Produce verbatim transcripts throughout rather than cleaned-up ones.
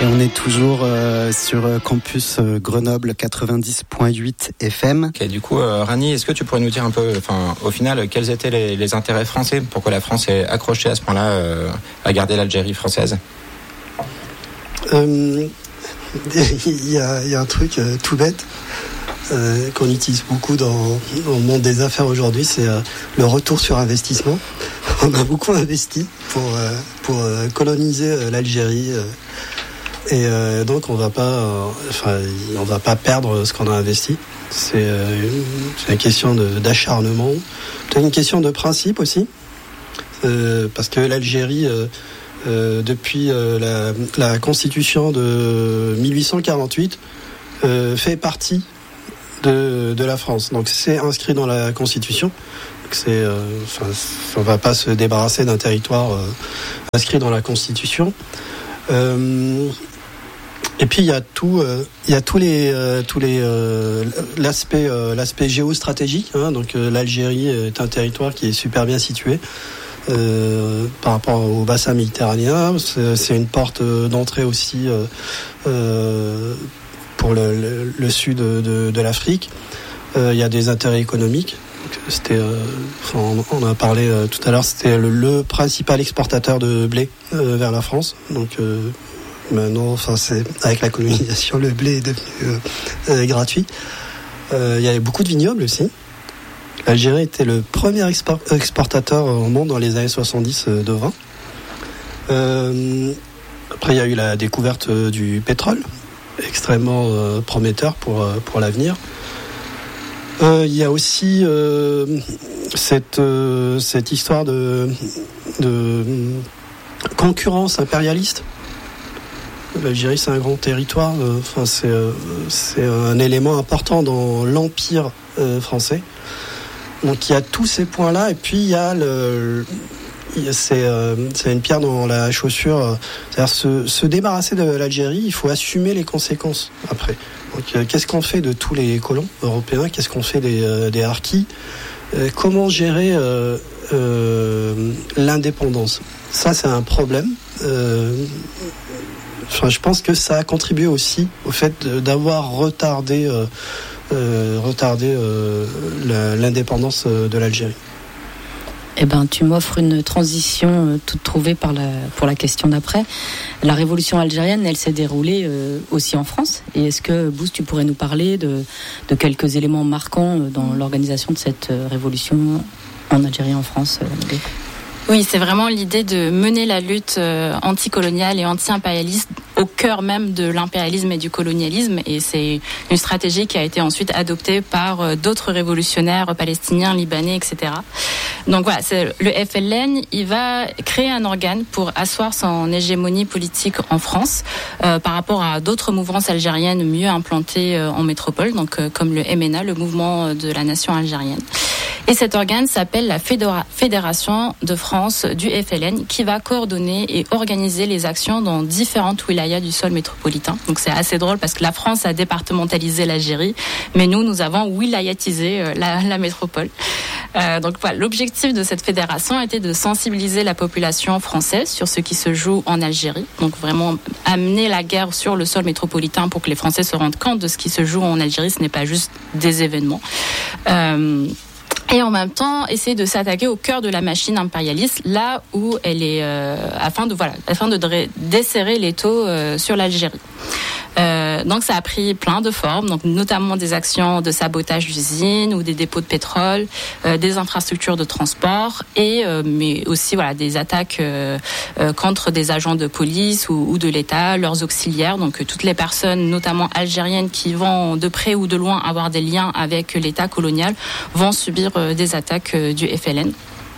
Et on est toujours euh, sur campus euh, Grenoble quatre-vingt-dix virgule huit F M. Okay, du coup, euh, Rani, est-ce que tu pourrais nous dire un peu, enfin, au final, quels étaient les, les intérêts français? Pourquoi la France est accrochée à ce point-là euh, à garder l'Algérie française? euh, Il y, a, il y a un truc euh, tout bête euh, qu'on utilise beaucoup dans, dans le monde des affaires aujourd'hui, c'est euh, le retour sur investissement. On a beaucoup investi pour, euh, pour euh, coloniser euh, l'Algérie. Euh, Et euh, donc on va pas, euh, enfin, on va pas perdre ce qu'on a investi. C'est, euh, c'est une question de, d'acharnement, peut-être une question de principe aussi, euh, parce que l'Algérie, euh, euh, depuis euh, la, la Constitution de mille huit cent quarante-huit, euh, fait partie de, de la France. Donc c'est inscrit dans la Constitution. Donc c'est, euh, enfin, on va pas se débarrasser d'un territoire euh, inscrit dans la Constitution. Euh, Et puis il y a tout, euh, il y a tous les, euh, tous les, euh, l'aspect, euh, l'aspect géostratégique. Hein, donc euh, l'Algérie est un territoire qui est super bien situé euh, par rapport au bassin méditerranéen. C'est, c'est une porte d'entrée aussi euh, euh, pour le, le, le sud de, de l'Afrique. Euh, il y a des intérêts économiques. Donc, c'était, euh, on, on a parlé euh, tout à l'heure. C'était le, le principal exportateur de blé euh, vers la France. Donc euh, Maintenant, enfin, c'est, avec la colonisation, le blé est devenu euh, euh, gratuit. Euh, il y avait beaucoup de vignobles aussi. L'Algérie était le premier export, exportateur au monde dans les années soixante-dix euh, de vin. Euh, après, il y a eu la découverte euh, du pétrole, extrêmement euh, prometteur pour, euh, pour l'avenir. Euh, il y a aussi euh, cette, euh, cette histoire de, de concurrence impérialiste. L'Algérie, c'est un grand territoire. Euh, enfin, c'est, euh, c'est un élément important dans l'empire euh, français. Donc, il y a tous ces points-là. Et puis, il y a le... Il y a, c'est, euh, c'est une pierre dans la chaussure. C'est-à-dire, se, se débarrasser de l'Algérie, il faut assumer les conséquences après. Donc, euh, qu'est-ce qu'on fait de tous les colons européens? Qu'est-ce qu'on fait des, euh, des harkis? euh, Comment gérer euh, euh, l'indépendance? Ça, c'est un problème. Euh, Enfin, je pense que ça a contribué aussi au fait de, d'avoir retardé, euh, euh, retardé euh, la, l'indépendance de l'Algérie. Eh ben, tu m'offres une transition euh, toute trouvée par la, pour la question d'après. La révolution algérienne, elle s'est déroulée euh, aussi en France. Et est-ce que, Bouz, tu pourrais nous parler de, de quelques éléments marquants dans l'organisation de cette euh, révolution en Algérie, en France euh, Oui, c'est vraiment l'idée de mener la lutte euh, anticoloniale et anti-impérialiste au cœur même de l'impérialisme et du colonialisme. Et c'est une stratégie qui a été ensuite adoptée par euh, d'autres révolutionnaires palestiniens, libanais, et cetera. Donc voilà, c'est, le F L N, il va créer un organe pour asseoir son hégémonie politique en France euh, par rapport à d'autres mouvances algériennes mieux implantées euh, en métropole, donc euh, comme le M N A, le mouvement de la nation algérienne. Et cet organe s'appelle la Fédéra- Fédération de France du F L N, qui va coordonner et organiser les actions dans différentes wilayas du sol métropolitain. Donc c'est assez drôle parce que la France a départementalisé l'Algérie, mais nous, nous avons wilayatisé euh, la, la métropole. Euh, donc voilà, l'objectif de cette fédération était de sensibiliser la population française sur ce qui se joue en Algérie. Donc vraiment amener la guerre sur le sol métropolitain pour que les Français se rendent compte de ce qui se joue en Algérie. Ce n'est pas juste des événements. Euh, Et en même temps, essayer de s'attaquer au cœur de la machine impérialiste, là où elle est, euh, afin de voilà, afin de desserrer l'étau euh, sur l'Algérie. Euh, donc ça a pris plein de formes, donc notamment des actions de sabotage d'usines ou des dépôts de pétrole, euh, des infrastructures de transport, et euh, mais aussi voilà des attaques euh, euh, contre des agents de police ou, ou de l'État, leurs auxiliaires, donc euh, toutes les personnes, notamment algériennes, qui vont de près ou de loin avoir des liens avec l'État colonial, vont subir euh, des attaques euh, du F L N.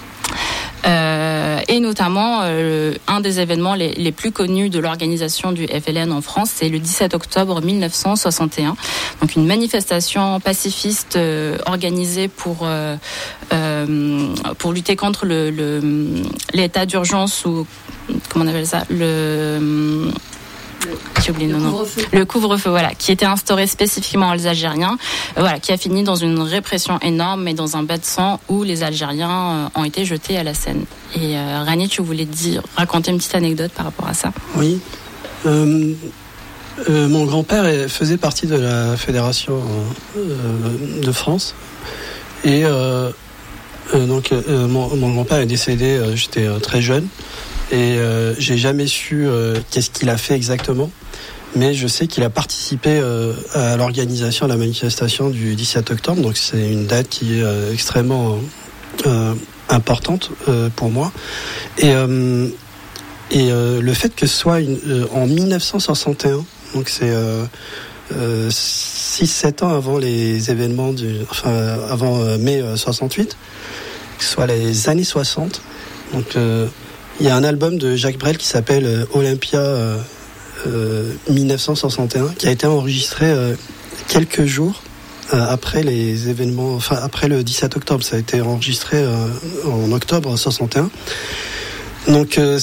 Euh, et notamment, euh, un des événements les, les plus connus de l'organisation du F L N en France, c'est le dix-sept octobre mille neuf cent soixante et un. Donc une manifestation pacifiste euh, organisée pour euh, euh, pour lutter contre le, le l'état d'urgence, ou comment on appelle ça, le J'ai oublié le, le couvre-feu. Le couvre-feu, voilà, qui était instauré spécifiquement aux Algériens, euh, voilà, qui a fini dans une répression énorme et dans un bain de sang où les Algériens euh, ont été jetés à la Seine. Et euh, Rani, tu voulais dire, raconter une petite anecdote par rapport à ça? Oui. Euh, euh, mon grand-père faisait partie de la Fédération euh, de France. Et euh, euh, donc, euh, mon, mon grand-père est décédé, euh, j'étais euh, très jeune. Et euh, j'ai jamais su euh, qu'est-ce qu'il a fait exactement. Mais je sais qu'il a participé euh, à l'organisation de la manifestation du dix-sept octobre. Donc, c'est une date qui est euh, extrêmement euh, importante euh, pour moi. Et... Euh, Et euh, le fait que ce soit une, euh, en dix-neuf cent soixante et un, donc c'est euh, euh, six sept ans avant les événements du, enfin avant euh, mai soixante-huit, que ce soit les années soixante. Donc euh, il y a un album de Jacques Brel qui s'appelle euh, Olympia euh, euh, dix-neuf cent soixante et un, qui a été enregistré euh, quelques jours euh, après les événements, enfin après le dix-sept octobre. Ça a été enregistré euh, en octobre soixante et un. Donc, euh,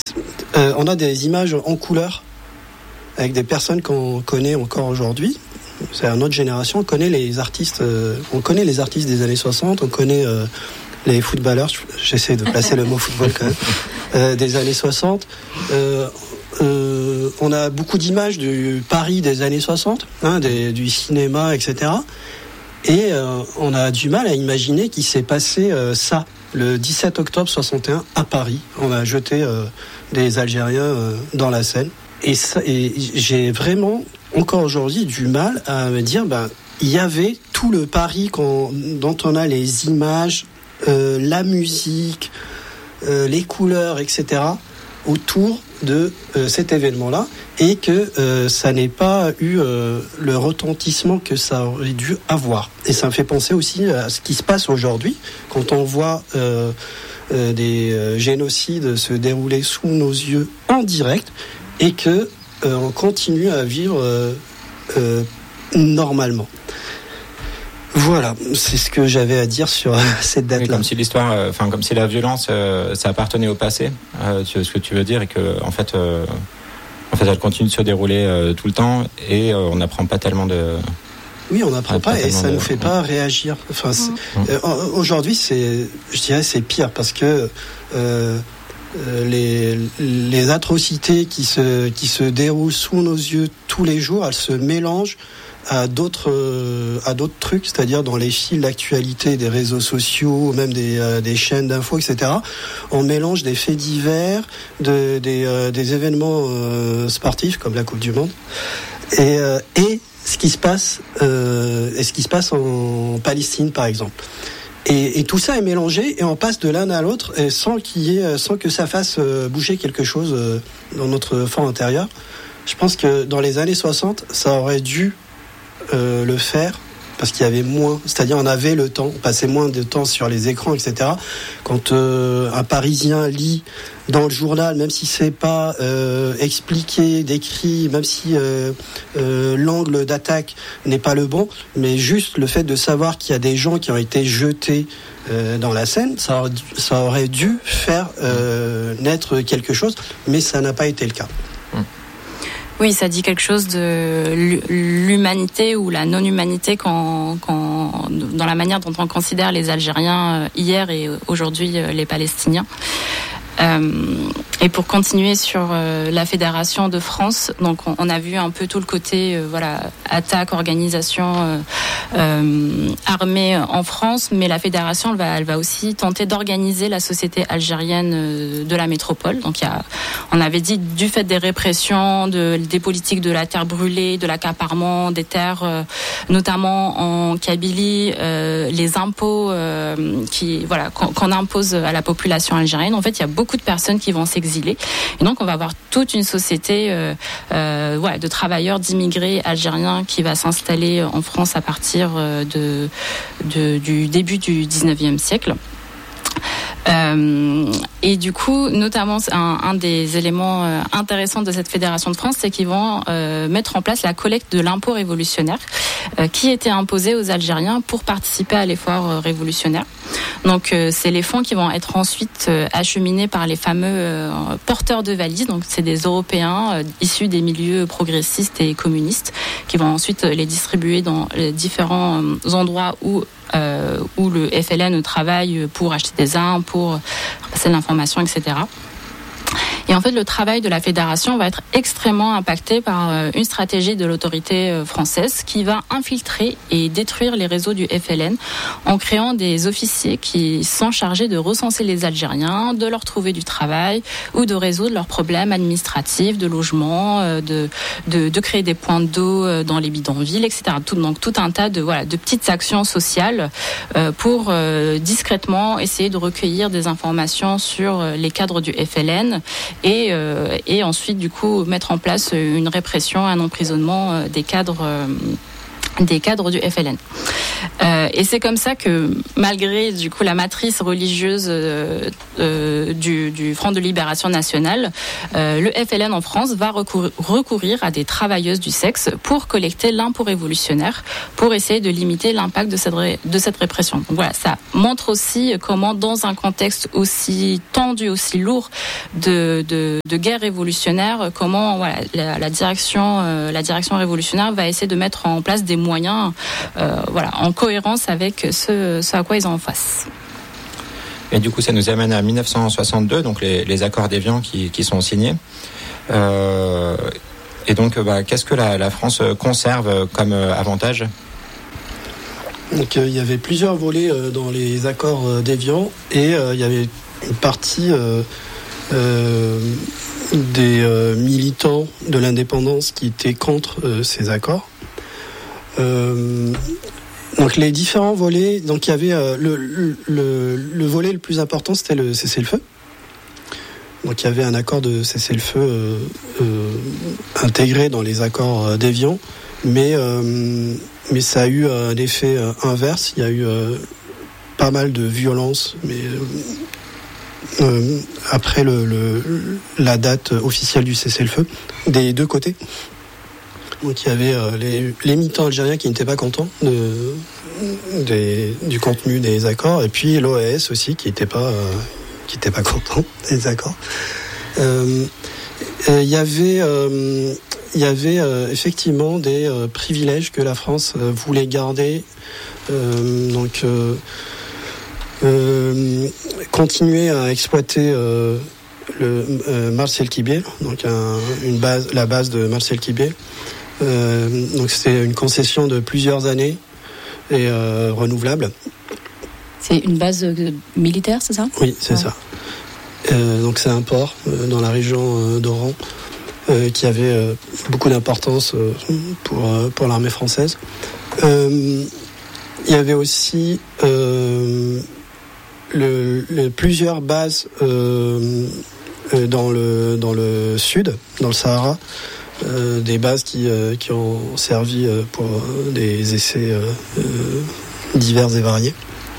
euh, on a des images en couleur avec des personnes qu'on connaît encore aujourd'hui. C'est à notre génération, on connaît les artistes, euh, on connaît les artistes des années soixante, on connaît euh, les footballeurs. J'essaie de placer le mot football quand même. Euh, des années soixante. Euh, euh, on a beaucoup d'images du Paris des années soixante, hein, des, du cinéma, et cetera. Et euh, on a du mal à imaginer qu'il s'est passé euh, ça. Le dix-sept octobre soixante et un à Paris, on a jeté euh, des Algériens euh, dans la Seine. Et, ça, et j'ai vraiment, encore aujourd'hui, du mal à me dire, ben, il y avait tout le Paris qu'on, dont on a les images, euh, la musique, euh, les couleurs, et cetera, autour de euh, cet événement-là, et que euh, ça n'ait pas eu euh, le retentissement que ça aurait dû avoir. Et ça me fait penser aussi à ce qui se passe aujourd'hui, quand on voit euh, euh, des euh, génocides se dérouler sous nos yeux en direct, et que euh, on continue à vivre euh, euh, normalement. Voilà, c'est ce que j'avais à dire sur cette date-là. Oui, comme si l'histoire, enfin euh, comme si la violence, euh, ça appartenait au passé. Euh, tu, ce que tu veux dire, et que en fait, euh, en fait, elle continue de se dérouler euh, tout le temps, et euh, on n'apprend pas tellement de. Oui, on n'apprend pas, pas et ça ne nous fait de... pas réagir. Enfin, mmh. euh, aujourd'hui, c'est, je dirais, c'est pire parce que euh, les les atrocités qui se qui se déroulent sous nos yeux tous les jours, elles se mélangent à d'autres euh, à d'autres trucs, c'est-à-dire dans les fils d'actualité des réseaux sociaux, même des euh, des chaînes d'infos, et cetera. On mélange des faits divers, de, des euh, des événements euh, sportifs comme la Coupe du Monde et euh, et ce qui se passe euh, et ce qui se passe en Palestine par exemple. Et, et tout ça est mélangé et on passe de l'un à l'autre et sans qu'il y ait, sans que ça fasse bouger quelque chose dans notre fort intérieur. Je pense que dans les années soixante, ça aurait dû Euh, le faire parce qu'il y avait moins, c'est-à-dire on avait le temps, on passait moins de temps sur les écrans, et cetera. Quand euh, un Parisien lit dans le journal, même si c'est pas euh, expliqué, décrit, même si euh, euh, l'angle d'attaque n'est pas le bon, mais juste le fait de savoir qu'il y a des gens qui ont été jetés euh, dans la Seine, ça, ça aurait dû faire euh, naître quelque chose, mais ça n'a pas été le cas. Oui, ça dit quelque chose de l'humanité ou la non-humanité quand, quand, dans la manière dont on considère les Algériens hier et aujourd'hui les Palestiniens. Euh, et pour continuer sur euh, la Fédération de France, donc on, on a vu un peu tout le côté euh, voilà, attaque, organisation euh, euh, armée en France, mais la Fédération elle va, elle va aussi tenter d'organiser la société algérienne euh, de la métropole. Donc il y a, on avait dit du fait des répressions, de, des politiques de la terre brûlée, de l'accaparement des terres, euh, notamment en Kabylie, euh, les impôts euh, qui voilà qu'on, qu'on impose à la population algérienne. En fait, il y a beaucoup de personnes qui vont s'exiler et donc on va avoir toute une société euh, euh, ouais, de travailleurs, d'immigrés algériens qui va s'installer en France à partir de, de, du début du dix-neuvième siècle. Euh, et du coup, notamment, un, un des éléments euh, intéressants de cette Fédération de France, c'est qu'ils vont euh, mettre en place la collecte de l'impôt révolutionnaire euh, qui était imposé aux Algériens pour participer à l'effort euh, révolutionnaire. Donc, euh, c'est les fonds qui vont être ensuite euh, acheminés par les fameux euh, porteurs de valises. Donc, c'est des Européens euh, issus des milieux progressistes et communistes qui vont ensuite les distribuer dans les différents euh, endroits où Euh, où le F L N travaille pour acheter des armes, pour passer de l'information, et cetera. Et en fait, le travail de la fédération va être extrêmement impacté par une stratégie de l'autorité française qui va infiltrer et détruire les réseaux du F L N en créant des officiers qui sont chargés de recenser les Algériens, de leur trouver du travail ou de résoudre leurs problèmes administratifs, de logement, de, de, de créer des points d'eau dans les bidonvilles, et cetera. Tout, donc tout un tas de, voilà, de petites actions sociales pour euh, discrètement essayer de recueillir des informations sur les cadres du F L N et, euh, et ensuite du coup mettre en place une répression, un emprisonnement des cadres euh, des cadres du F L N. Euh, et c'est comme ça que, malgré du coup la matrice religieuse euh, euh, du, du Front de Libération Nationale, euh, le F L N en France va recourir, recourir à des travailleuses du sexe pour collecter l'impôt révolutionnaire, pour essayer de limiter l'impact de cette, ré, de cette répression. Donc voilà, ça montre aussi comment, dans un contexte aussi tendu, aussi lourd de, de, de guerre révolutionnaire, comment voilà, la, la, direction, euh, la direction révolutionnaire va essayer de mettre en place des moyens euh, voilà, en cohérence avec ce, ce à quoi ils ont en face. Et du coup, ça nous amène à mille neuf cent soixante-deux, donc les, les accords d'Évian qui, qui sont signés. Euh, et donc, bah, qu'est-ce que la, la France conserve comme avantage ? Donc, euh, il y avait plusieurs volets euh, dans les accords euh, d'Évian et euh, il y avait une partie euh, euh, des euh, militants de l'indépendance qui étaient contre euh, ces accords. Euh, donc les différents volets, donc il y avait euh, le, le, le volet le plus important, c'était le cessez-le-feu. Donc il y avait un accord de cessez-le-feu euh, euh, intégré dans les accords d'Évian, mais euh, mais ça a eu un effet euh, inverse. Il y a eu euh, pas mal de violence, mais euh, euh, après le, le, la date officielle du cessez-le-feu des deux côtés. Donc il y avait euh, les, les militants algériens qui n'étaient pas contents de, des, du contenu des accords, et puis l'O A S aussi qui n'était pas, euh, qui n'était pas content des accords. Euh, il y avait, euh, il y avait euh, effectivement des euh, privilèges que la France euh, voulait garder. Euh, donc euh, euh, continuer à exploiter euh, le euh, Marcel Kibé, donc un, une base, la base de Marcel Kibé. Euh, donc c'est une concession de plusieurs années et euh, renouvelable. C'est une base militaire, c'est ça ? Oui, c'est ouais. ça. Euh, donc c'est un port euh, dans la région euh, d'Oran euh, qui avait euh, beaucoup d'importance euh, pour, euh, pour l'armée française. Euh, il y avait aussi euh, le, le, plusieurs bases euh, euh, dans, le, dans le sud, dans le Sahara. Euh, des bases qui, euh, qui ont servi euh, pour euh, des essais euh, euh, divers et variés.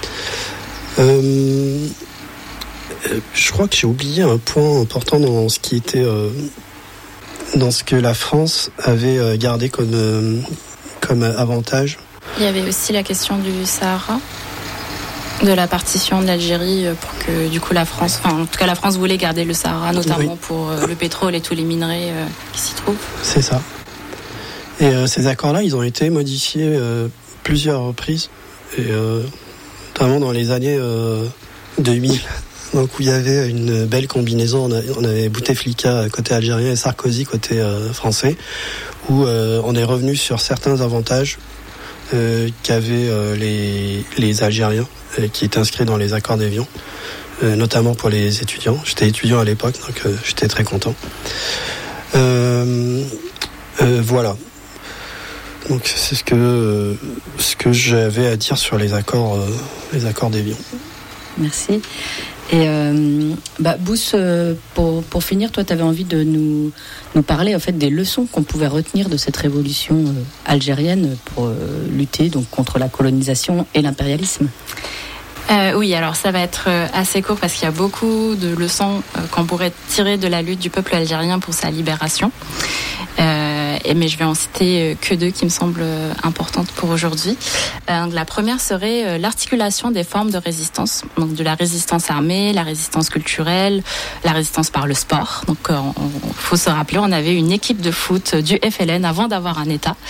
Euh, je crois que j'ai oublié un point important dans ce qui était euh, dans ce que la France avait euh, gardé comme, euh, comme avantage. Il y avait aussi la question du Sahara, de la partition de l'Algérie pour que du coup la France, enfin en tout cas la France voulait garder le Sahara, notamment oui. pour euh, le pétrole et tous les minerais euh, qui s'y trouvent. C'est ça. Et euh, ces accords-là, ils ont été modifiés euh, plusieurs reprises, et euh, notamment dans les années euh, deux mille, donc où il y avait une belle combinaison. On, a, on avait Bouteflika côté algérien et Sarkozy côté euh, français, où euh, on est revenu sur certains avantages euh, qu'avaient euh, les, les Algériens, qui est inscrit dans les accords d'Évian, euh, notamment pour les étudiants. J'étais étudiant à l'époque, donc euh, j'étais très content. Euh, euh, voilà. Donc c'est ce que euh, ce que j'avais à dire sur les accords euh, les accords d'Évian. Merci. Et euh, bah, Bous, euh, pour pour finir, toi, tu avais envie de nous nous parler en fait des leçons qu'on pouvait retenir de cette révolution euh, algérienne pour euh, lutter donc contre la colonisation et l'impérialisme. Euh, oui, alors ça va être assez court parce qu'il y a beaucoup de leçons euh, qu'on pourrait tirer de la lutte du peuple algérien pour sa libération. Euh, et, mais je vais en citer que deux qui me semblent importantes pour aujourd'hui. Euh, la première serait euh, l'articulation des formes de résistance, donc de la résistance armée, la résistance culturelle, la résistance par le sport. Donc, il euh, faut se rappeler, on avait une équipe de foot du F L N avant d'avoir un État.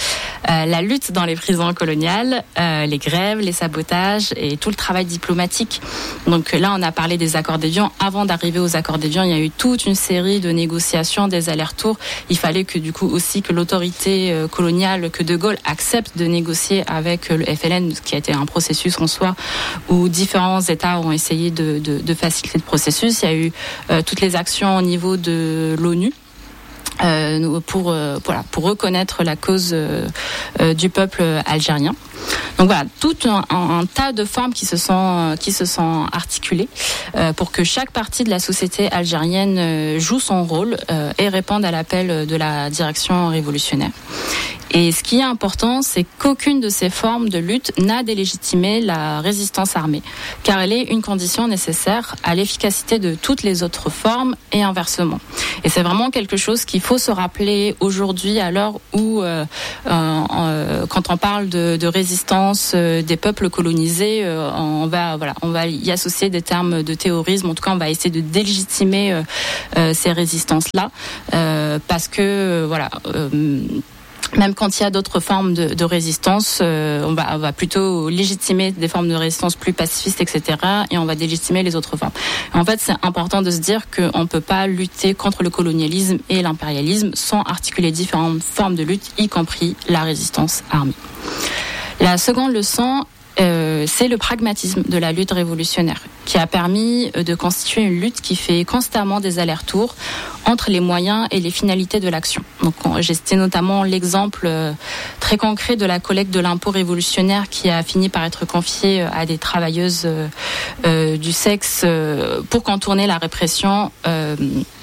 euh, la lutte dans les prisons coloniales, euh, les grèves, les sabotages et tout le travail diplomatique. Donc là, on a parlé des accords d'Évian. Avant d'arriver aux accords d'Évian, il y a eu toute une série de négociations, des allers-retours. Il fallait que du coup aussi que l'autorité euh, coloniale, que De Gaulle accepte de négocier avec le F L N, ce qui a été un processus en soi où différents États ont essayé de, de, de faciliter le processus. Il y a eu euh, toutes les actions au niveau de l'ONU. Euh, pour euh, voilà pour reconnaître la cause euh, euh, du peuple algérien. Donc voilà, tout un, un, un tas de formes qui se sont qui se sont articulées euh, pour que chaque partie de la société algérienne euh, joue son rôle euh, et réponde à l'appel de la direction révolutionnaire. Et ce qui est important, c'est qu'aucune de ces formes de lutte n'a délégitimé la résistance armée, car elle est une condition nécessaire à l'efficacité de toutes les autres formes et inversement. Et c'est vraiment quelque chose qu'il faut se rappeler aujourd'hui, à l'heure où, euh, euh, quand on parle de, de résistance euh, des peuples colonisés, euh, on va, voilà, on va y associer des termes de terrorisme. En tout cas, on va essayer de délégitimer euh, euh, ces résistances-là, euh, parce que, euh, voilà. Euh, Même quand il y a d'autres formes de, de résistance, euh, on, va, on va plutôt légitimer des formes de résistance plus pacifistes, et cetera. Et on va délégitimer les autres formes. En fait, c'est important de se dire qu'on ne peut pas lutter contre le colonialisme et l'impérialisme sans articuler différentes formes de lutte, y compris la résistance armée. La seconde leçon, Euh, c'est le pragmatisme de la lutte révolutionnaire qui a permis de constituer une lutte qui fait constamment des allers-retours entre les moyens et les finalités de l'action. Donc, j'ai cité notamment l'exemple très concret de la collecte de l'impôt révolutionnaire qui a fini par être confiée à des travailleuses euh, du sexe euh, pour contourner la répression euh,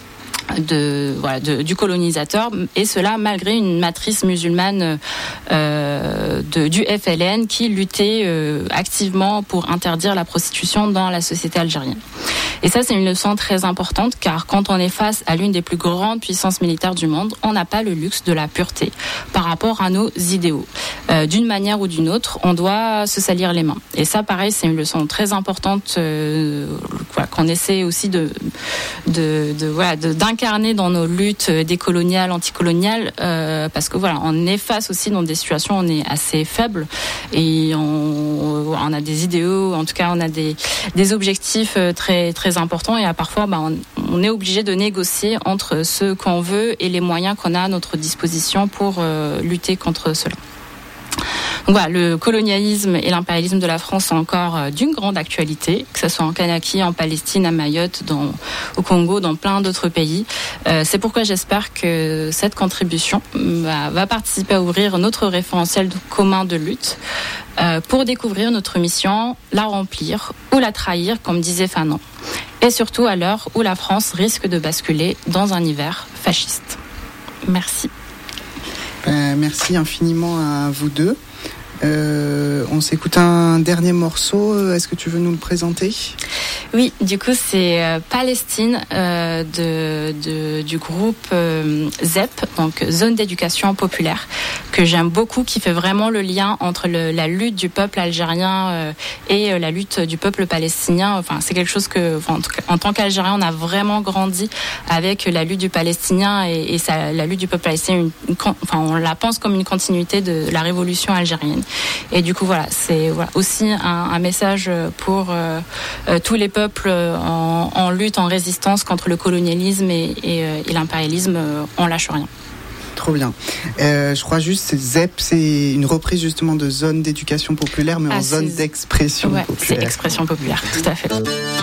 De, voilà, de, du colonisateur, et cela malgré une matrice musulmane euh, de, du F L N qui luttait euh, activement pour interdire la prostitution dans la société algérienne. Et ça, c'est une leçon très importante, car quand on est face à l'une des plus grandes puissances militaires du monde, on n'a pas le luxe de la pureté par rapport à nos idéaux. Euh, d'une manière ou d'une autre, on doit se salir les mains. Et ça, pareil, c'est une leçon très importante euh, voilà, qu'on essaie aussi de, de, de, voilà, de, d'incarner dans nos luttes décoloniales, anticoloniales, euh, parce que voilà, on est face aussi dans des situations où on est assez faible et on, on a des idéaux, en tout cas, on a des, des objectifs très, très importants, et à parfois, bah, on, on est obligé de négocier entre ce qu'on veut et les moyens qu'on a à notre disposition pour euh, lutter contre cela. Donc voilà, le colonialisme et l'impérialisme de la France sont encore euh, d'une grande actualité, que ce soit en Kanaki, en Palestine, à Mayotte, dans, au Congo, dans plein d'autres pays. Euh, c'est pourquoi j'espère que cette contribution bah, va participer à ouvrir notre référentiel commun de lutte euh, pour découvrir notre mission, la remplir ou la trahir, comme disait Fanon. Et surtout à l'heure où la France risque de basculer dans un hiver fasciste. Merci. Euh, merci infiniment à vous deux. Euh, on s'écoute un dernier morceau. Est-ce que tu veux nous le présenter ? Oui, du coup, c'est euh, Palestine euh, de, de, du groupe euh, Z E P, donc Zone d'éducation populaire, que j'aime beaucoup, qui fait vraiment le lien entre le, la lutte du peuple algérien euh, et euh, la lutte du peuple palestinien. Enfin, c'est quelque chose que, enfin, en, tout cas, en tant qu'Algérien, on a vraiment grandi avec la lutte du Palestinien et, et ça, la lutte du peuple palestinien. Une, une, enfin, on la pense comme une continuité de la révolution algérienne. Et du coup, voilà, c'est voilà, aussi un, un message pour euh, euh, tous les peuples en, en lutte, en résistance contre le colonialisme et, et, et l'impérialisme. Euh, on lâche rien. Trop bien. Euh, je crois juste que Z E P, c'est une reprise justement de zone d'éducation populaire, mais ah, en zone d'expression ouais, populaire. C'est expression populaire, tout à fait.